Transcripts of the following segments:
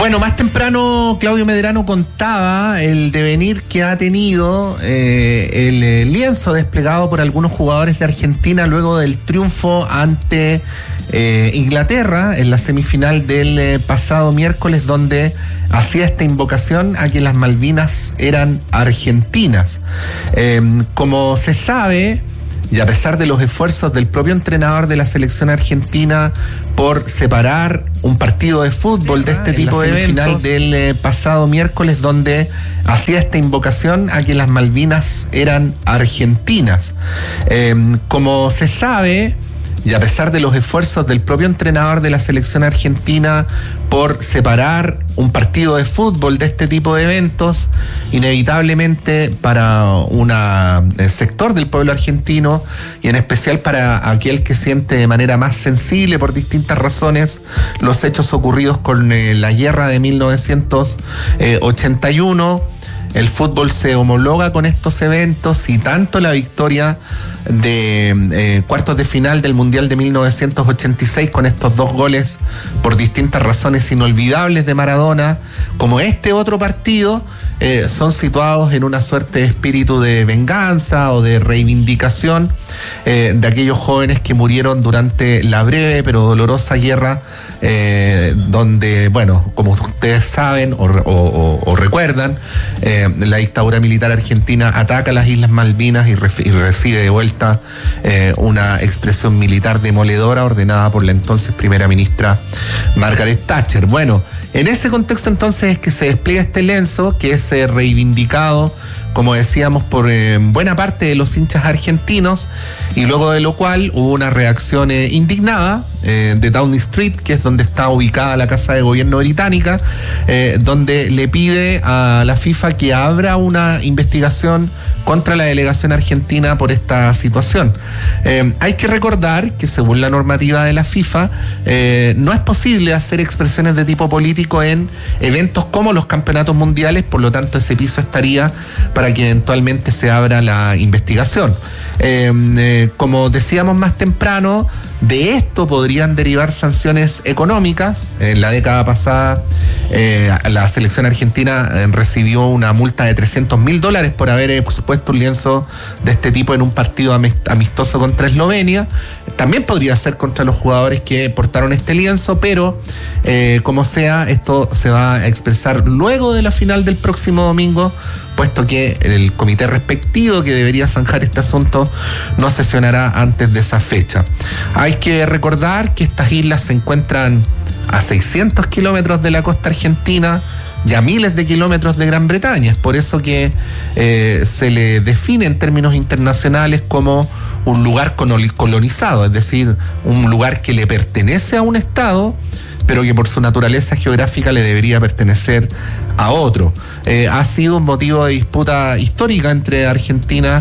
Bueno, más temprano Claudio Medrano contaba el devenir que ha tenido el lienzo desplegado por algunos jugadores de Argentina luego del triunfo ante Inglaterra en la semifinal del pasado miércoles, donde hacía esta invocación a que las Malvinas eran argentinas. Como se sabe, y a pesar de los esfuerzos del propio entrenador de la selección argentina por separar un partido de fútbol de este tipo de eventos, del pasado miércoles, donde hacía esta invocación a que las Malvinas eran argentinas. Como se sabe, y a pesar de los esfuerzos del propio entrenador de la selección argentina por separar un partido de fútbol de este tipo de eventos, inevitablemente para un sector del pueblo argentino, y en especial para aquel que siente de manera más sensible por distintas razones los hechos ocurridos con la guerra de 1981, el fútbol se homologa con estos eventos, y tanto la victoria de cuartos de final del Mundial de 1986 con estos 2 goles por distintas razones inolvidables de Maradona, como este otro partido, son situados en una suerte de espíritu de venganza o de reivindicación de aquellos jóvenes que murieron durante la breve pero dolorosa guerra, donde, bueno, como ustedes saben o recuerdan, la dictadura militar argentina ataca las Islas Malvinas y recibe de vuelta una expresión militar demoledora ordenada por la entonces primera ministra Margaret Thatcher. Bueno, en ese contexto entonces es que se despliega este lienzo, que es reivindicado, como decíamos, por buena parte de los hinchas argentinos, y luego de lo cual hubo una reacción indignada de Downing Street, que es donde está ubicada la Casa de Gobierno británica, donde le pide a la FIFA que abra una investigación contra la delegación argentina por esta situación. Hay que recordar que según la normativa de la FIFA, no es posible hacer expresiones de tipo político en eventos como los campeonatos mundiales, por lo tanto ese piso estaría para que eventualmente se abra la investigación. Como decíamos más temprano, de esto podrían derivar sanciones económicas. En la década pasada, la selección argentina recibió una multa de $300.000 por haber puesto un lienzo de este tipo en un partido amistoso contra Eslovenia. También podría ser contra los jugadores que portaron este lienzo, pero como sea, esto se va a expresar luego de la final del próximo domingo, puesto que el comité respectivo que debería zanjar este asunto no sesionará antes de esa fecha. Hay que recordar que estas islas se encuentran a 600 kilómetros de la costa argentina y a miles de kilómetros de Gran Bretaña. Es por eso que se le define en términos internacionales como un lugar colonizado, es decir, un lugar que le pertenece a un Estado, pero que por su naturaleza geográfica le debería pertenecer a otro. Ha sido un motivo de disputa histórica entre Argentina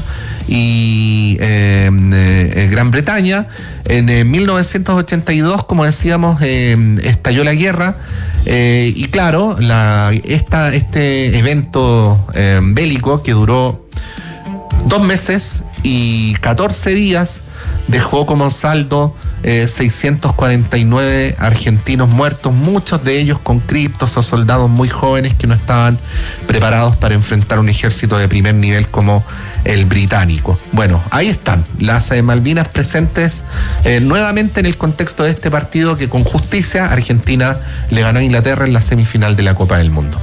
y Gran Bretaña. En 1982, como decíamos, estalló la guerra, y claro, este evento bélico, que duró 2 meses y 14 días, dejó como saldo 649 argentinos muertos, muchos de ellos conscriptos o soldados muy jóvenes que no estaban preparados para enfrentar un ejército de primer nivel como el británico. Bueno, ahí están las Malvinas presentes nuevamente en el contexto de este partido que con justicia Argentina le ganó a Inglaterra en la semifinal de la Copa del Mundo.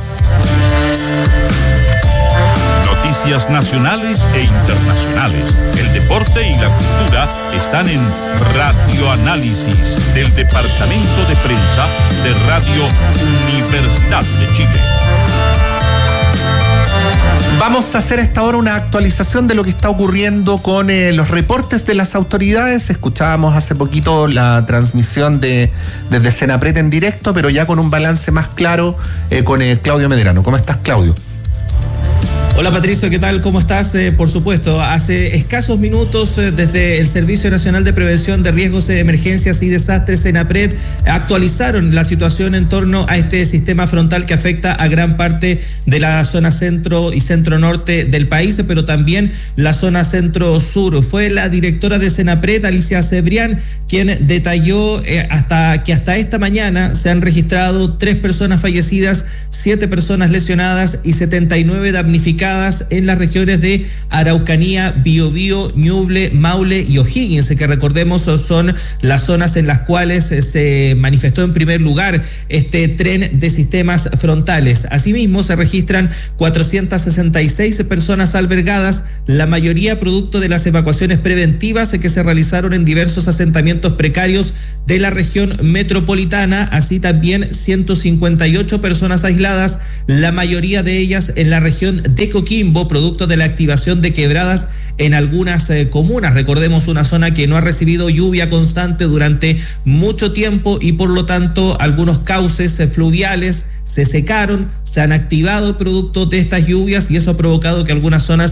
Noticias nacionales e internacionales. El deporte y la cultura están en Radio Análisis del Departamento de Prensa de Radio Universidad de Chile. Vamos a hacer a esta hora una actualización de lo que está ocurriendo con los reportes de las autoridades. Escuchábamos hace poquito la transmisión desde Senapred en directo, pero ya con un balance más claro con Claudio Medrano. ¿Cómo estás, Claudio? Hola Patricio, ¿qué tal? ¿Cómo estás? Por supuesto, hace escasos minutos desde el Servicio Nacional de Prevención de Riesgos, Emergencias y Desastres, SENAPRED, actualizaron la situación en torno a este sistema frontal que afecta a gran parte de la zona centro y centro-norte del país, pero también la zona centro-sur. Fue la directora de SENAPRED, Alicia Cebrián, quien detalló hasta esta mañana se han registrado 3 personas fallecidas, 7 personas lesionadas y 79 damnificadas en las regiones de Araucanía, Biobío, Ñuble, Maule y O'Higgins, que recordemos son las zonas en las cuales se manifestó en primer lugar este tren de sistemas frontales. Asimismo, se registran 466 personas albergadas, la mayoría producto de las evacuaciones preventivas que se realizaron en diversos asentamientos precarios de la región metropolitana, así también 158 personas aisladas, la mayoría de ellas en la región de Coquimbo, producto de la activación de quebradas en algunas comunas. Recordemos, una zona que no ha recibido lluvia constante durante mucho tiempo y por lo tanto algunos cauces fluviales se secaron, se han activado producto de estas lluvias y eso ha provocado que algunas zonas